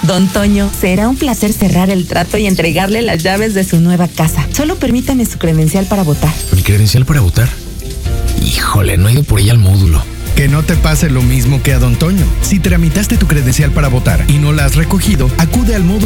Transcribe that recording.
Don Toño, será un placer cerrar el trato y entregarle las llaves de su nueva casa. Solo permítame su credencial para votar. ¿Mi credencial para votar? Híjole, no he ido por ella al módulo. Que no te pase lo mismo que a Don Toño. Si tramitaste tu credencial para votar y no la has recogido, acude al módulo